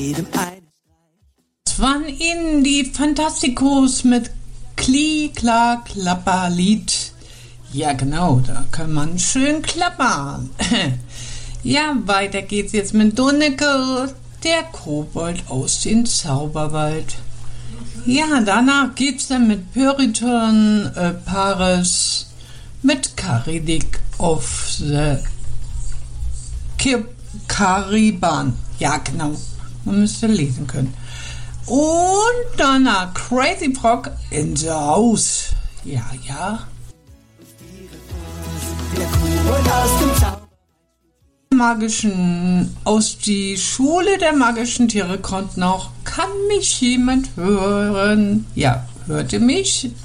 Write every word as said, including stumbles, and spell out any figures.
jedem ein. Das waren Ihnen die Fantasticos mit Kli, Kla, Klapperlied. Ja genau, da kann man schön klappern. Ja, weiter geht's jetzt mit Donneke, der Kobold aus dem Zauberwald. Ja, danach geht's dann mit Puritan äh, Paris mit Karidik of the Cariban. Ja, genau. Man müsste lesen können. Und danach Crazy Frog in the House. Ja, ja. Der Kobold aus dem Zauberwald. Magischen aus die Schule der magischen Tiere kommt noch. Kann mich jemand hören? Ja, hörte mich.